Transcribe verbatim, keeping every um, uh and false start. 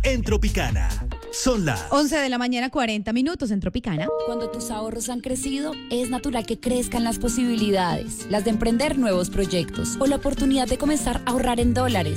en Tropicana. Son las once de la mañana, cuarenta minutos en Tropicana. Cuando tus ahorros han crecido, es natural que crezcan las posibilidades, las de emprender nuevos proyectos o la oportunidad de comenzar a ahorrar en dólares.